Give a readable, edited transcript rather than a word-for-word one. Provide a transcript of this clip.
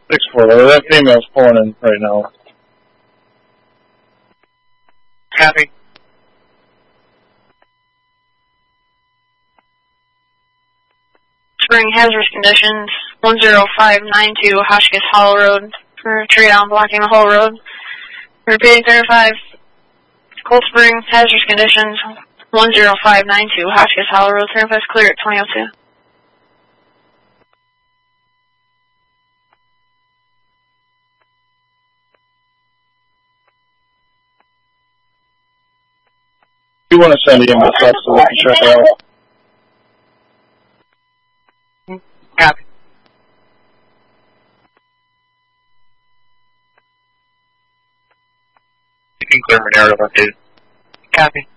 6-4, that female's pulling in right now. Copy. Spring hazardous conditions, 10592 Hotchkiss Hollow Road for tree down blocking the whole road. Repeating 35, Cold Spring hazardous conditions, 10592 Hotchkiss Hollow Road, 35 clear at 2002. You want to send the EMS up so we can check it out? Copy. You can clear Monero updated. Copy.